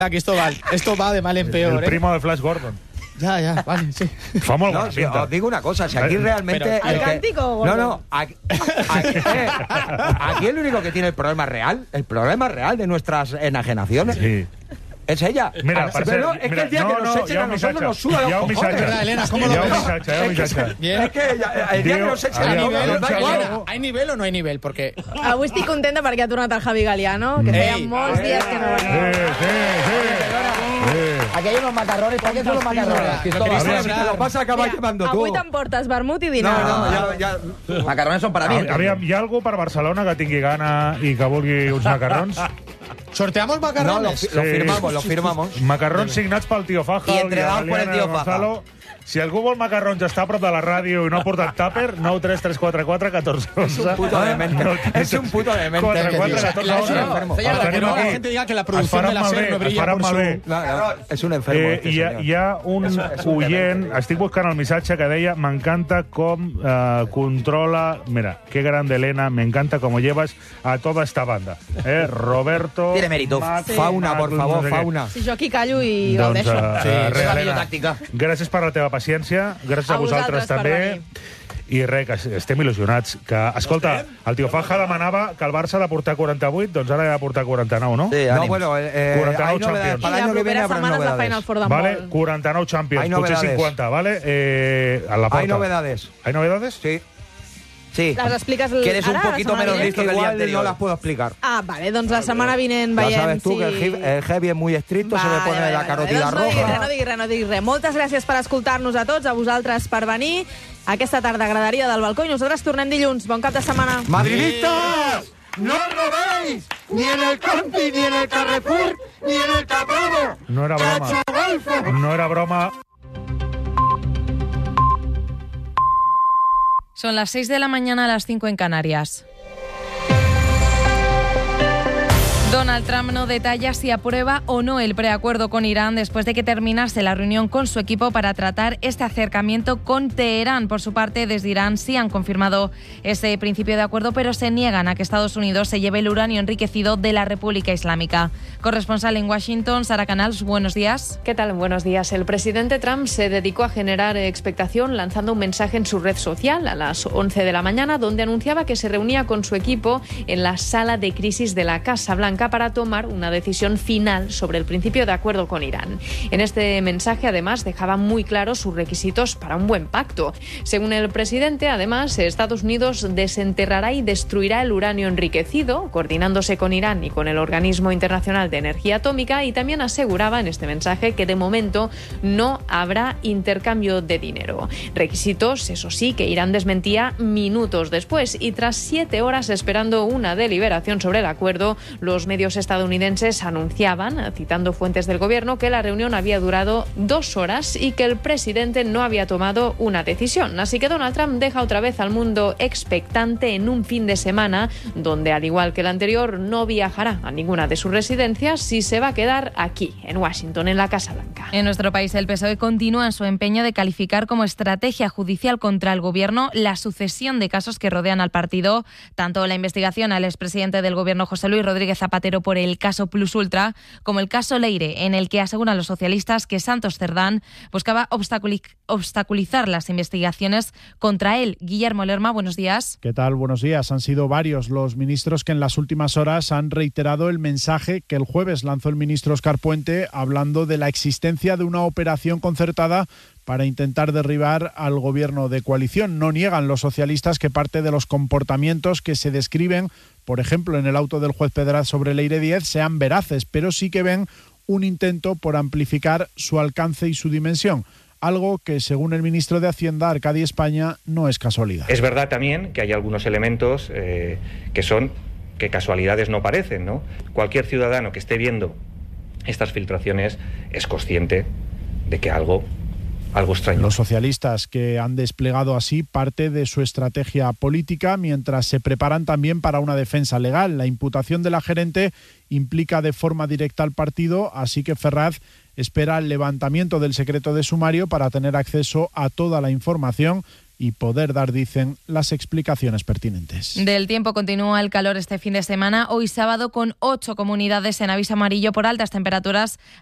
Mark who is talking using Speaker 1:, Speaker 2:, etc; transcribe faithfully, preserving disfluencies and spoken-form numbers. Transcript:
Speaker 1: que esto va, esto va de mal en peor.
Speaker 2: El primo de Flash Gordon.
Speaker 1: Ya, ya, vale, sí.
Speaker 2: Fa molt
Speaker 3: No,
Speaker 2: bona
Speaker 3: sí,
Speaker 2: pinta.
Speaker 3: os digo una cosa, si aquí realmente...
Speaker 1: Pero-
Speaker 3: el
Speaker 4: ¿Al
Speaker 3: que-
Speaker 4: cántico o
Speaker 3: No,
Speaker 4: Gordon?
Speaker 3: no, aquí, aquí, eh, aquí el único que tiene el problema real, el problema real de nuestras enajenaciones,
Speaker 2: Sí.
Speaker 3: es ella.
Speaker 2: Mira,
Speaker 3: Ahora,
Speaker 2: per
Speaker 3: pero
Speaker 2: cert,
Speaker 3: es que
Speaker 2: mira,
Speaker 3: el día
Speaker 2: no,
Speaker 3: que nos
Speaker 2: no,
Speaker 3: echen
Speaker 2: hi ha
Speaker 3: a
Speaker 2: un
Speaker 3: nosotros
Speaker 2: missatge.
Speaker 3: nos suda
Speaker 2: Hi ha
Speaker 3: los
Speaker 2: un
Speaker 3: cojones.
Speaker 2: missatge.
Speaker 1: ¿Verdad, Elena? ¿Cómo lo
Speaker 2: Hi ha un
Speaker 1: ves?
Speaker 2: missatge, hi ha un missatge.
Speaker 1: Bien.
Speaker 3: Es que ella- el día que
Speaker 2: Diu-
Speaker 3: nos echen
Speaker 2: a
Speaker 3: a
Speaker 2: veure,
Speaker 3: nosotros
Speaker 2: aviam,
Speaker 3: nos da
Speaker 2: Xavi,
Speaker 3: igual.
Speaker 1: Elena, ¿hay nivel o no hay nivel? Porque...
Speaker 4: Avui estic contenta perquè ha tornat el Javi Galiano, que feia
Speaker 1: Ei,
Speaker 4: molts
Speaker 3: eh,
Speaker 4: dies que no
Speaker 2: Sí,
Speaker 4: venia.
Speaker 2: sí, sí.
Speaker 5: Aquí hay unos macarrones, ¿para qué son los macarrones?
Speaker 1: Lo
Speaker 5: Cristóbal?
Speaker 1: queréis
Speaker 2: Aviam.
Speaker 3: Si te
Speaker 1: celebrar.
Speaker 3: lo vas a acabar
Speaker 4: Mira,
Speaker 3: llevando tú.
Speaker 4: avui t'emportes vermut i dinar.
Speaker 3: No, no, ya, ya.
Speaker 5: Macarrones son para mí.
Speaker 2: A- Aviam, hi ha algú per Barcelona que tingui gana i que vulgui uns macarrons?
Speaker 1: ¿Sorteamos
Speaker 3: No, lo,
Speaker 1: macarrones?
Speaker 3: fi- lo firmamos, lo firmamos.
Speaker 2: Macarrons signats pel tio Faja.
Speaker 3: I
Speaker 2: el
Speaker 3: entregados por el
Speaker 2: Galiana
Speaker 3: tío Faja.
Speaker 2: Gonzalo. Si algú vol macarrons està a prop de la ràdio i no ha portat tàper, nou tres tres quatre quatre un quatre un
Speaker 3: Es un puto demente. Es un puto demente.
Speaker 2: quatre quatre
Speaker 1: La-
Speaker 2: catorze
Speaker 1: la-
Speaker 2: onze.
Speaker 1: la-
Speaker 3: enfermo.
Speaker 1: Señor,
Speaker 2: Els
Speaker 1: que
Speaker 2: tenim
Speaker 1: no la
Speaker 2: aquí.
Speaker 1: gente diga que la
Speaker 2: Es
Speaker 1: producción
Speaker 2: faran
Speaker 1: de la
Speaker 2: malbé,
Speaker 1: SER no
Speaker 2: es
Speaker 1: brilla
Speaker 2: faran
Speaker 1: por su...
Speaker 2: malbé.
Speaker 3: No, no, es un enfermo.
Speaker 2: Eh,
Speaker 3: este
Speaker 2: hi, ha,
Speaker 3: señor.
Speaker 2: hi ha un
Speaker 3: És- és un
Speaker 2: oient,
Speaker 3: demente.
Speaker 2: estic buscant el missatge que deia m'encanta com eh, controla, mira, qué grande Elena, me encanta cómo llevas a toda esta banda. Eh, Roberto...
Speaker 5: Tiene mérito.
Speaker 2: Mac-
Speaker 3: Fauna, por
Speaker 2: Mac-
Speaker 3: favor,
Speaker 2: no sé què.
Speaker 3: fauna.
Speaker 4: Si jo aquí callo i el
Speaker 2: Doncs,
Speaker 4: deixo.
Speaker 2: eh,
Speaker 1: Sí,
Speaker 2: res,
Speaker 5: és la millor
Speaker 2: Elena,
Speaker 5: tàctica.
Speaker 2: gràcies per la teva paciència, gràcies a,
Speaker 4: A vosaltres
Speaker 2: vosaltres
Speaker 4: per
Speaker 2: també.
Speaker 4: venir.
Speaker 2: I res, que estem il·lusionats. Que, escolta, el tio Faja demanava que el Barça ha de portar quaranta-vuit, doncs ara ha de portar quaranta-nou, no?
Speaker 5: Sí,
Speaker 3: No,
Speaker 5: ánimo.
Speaker 3: bueno, eh, eh,
Speaker 2: quaranta-nou
Speaker 3: hay novedades.
Speaker 2: Champions.
Speaker 4: I
Speaker 3: Para el
Speaker 4: la
Speaker 3: año que viene
Speaker 4: propera
Speaker 3: habrá
Speaker 4: setmana és la Final
Speaker 3: novedades.
Speaker 4: Four
Speaker 2: Vale,
Speaker 4: d'handbol.
Speaker 2: quaranta-nou Champions,
Speaker 3: Hay
Speaker 2: potser
Speaker 3: novedades.
Speaker 2: cinquanta, vale? Eh, a la porta.
Speaker 3: Hay novedades.
Speaker 2: ¿Hay novedades?
Speaker 3: Sí.
Speaker 5: Sí.
Speaker 4: Les expliques
Speaker 5: Que eres un
Speaker 4: ara, la
Speaker 5: poquito
Speaker 4: setmana
Speaker 5: menos
Speaker 4: vinent?
Speaker 5: listo que el día
Speaker 3: Igual
Speaker 5: anterior.
Speaker 3: no las puedo explicar.
Speaker 4: Ah, vale, doncs la setmana vinent
Speaker 3: Ya
Speaker 4: veiem
Speaker 3: sabes tú
Speaker 4: si...
Speaker 3: que el heavy, el heavy es muy estricto, se le
Speaker 4: Vale,
Speaker 3: pone
Speaker 4: vale,
Speaker 3: la
Speaker 4: vale,
Speaker 3: carotida
Speaker 4: doncs no diguis res,
Speaker 3: roja.
Speaker 4: no diguis res, no diguis res. Moltes gràcies per escoltar-nos a tots, a vosaltres per venir. Aquesta tarda graderia del balcó i nosaltres tornem dilluns. Bon cap de setmana.
Speaker 3: ¡Madridistas! ¡No robéis! Ni en el Conti, ni en el Carrefour, ni en el Capravo.
Speaker 2: No era broma. No era broma.
Speaker 6: Son las seis de la mañana, a las cinco en Canarias. Donald Trump no detalla si aprueba o no el preacuerdo con Irán después de que terminase la reunión con su equipo para tratar este acercamiento con Teherán. Por su parte, desde Irán sí han confirmado ese principio de acuerdo, pero se niegan a que Estados Unidos se lleve el uranio enriquecido de la República Islámica. Corresponsal en Washington, Sara Canals, buenos días.
Speaker 7: ¿Qué tal? Buenos días. El presidente Trump se dedicó a generar expectación lanzando un mensaje en su red social a las once de la mañana, donde anunciaba que se reunía con su equipo en la sala de crisis de la Casa Blanca para tomar una decisión final sobre el principio de acuerdo con Irán. En este mensaje, además, dejaba muy claros sus requisitos para un buen pacto. Según el presidente, además, Estados Unidos desenterrará y destruirá el uranio enriquecido, coordinándose con Irán y con el Organismo Internacional de Energía Atómica, y también aseguraba en este mensaje que de momento no habrá intercambio de dinero. Requisitos, eso sí, que Irán desmentía minutos después, y tras siete horas esperando una deliberación sobre el acuerdo, los medios estadounidenses anunciaban, citando fuentes del gobierno, que la reunión había durado dos horas y que el presidente no había tomado una decisión. Así que Donald Trump deja otra vez al mundo expectante en un fin de semana donde, al igual que el anterior, no viajará a ninguna de sus residencias y se va a quedar aquí, en Washington, en la Casa Blanca.
Speaker 6: En nuestro país, el P S O E continúa en su empeño de calificar como estrategia judicial contra el gobierno la sucesión de casos que rodean al partido, tanto la investigación al expresidente del gobierno José Luis Rodríguez Zapatero por el caso Plus Ultra, como el caso Leire, en el que aseguran los socialistas que Santos Cerdán buscaba obstaculizar las investigaciones contra él. Guillermo Lerma, buenos días.
Speaker 8: ¿Qué tal? Buenos días. Han sido varios los ministros que en las últimas horas han reiterado el mensaje que el jueves lanzó el ministro Óscar Puente hablando de la existencia de una operación concertada para intentar derribar al gobierno de coalición. No niegan los socialistas que parte de los comportamientos que se describen, por ejemplo, en el auto del juez Pedraz sobre Leire diez, sean veraces, pero sí que ven un intento por amplificar su alcance y su dimensión. Algo que, según el ministro de Hacienda, Arcadi España, no es casualidad.
Speaker 9: Es verdad también que hay algunos elementos eh, que son que casualidades no parecen, ¿no? Cualquier ciudadano que esté viendo estas filtraciones es consciente de que algo, algo extraño.
Speaker 8: Los socialistas que han desplegado así parte de su estrategia política mientras se preparan también para una defensa legal. La imputación de la gerente implica de forma directa al partido, así que Ferraz espera el levantamiento del secreto de sumario para tener acceso a toda la información y poder dar, dicen, las explicaciones pertinentes.
Speaker 6: Del tiempo continúa el calor este fin de semana, hoy sábado con ocho comunidades en aviso amarillo por altas temperaturas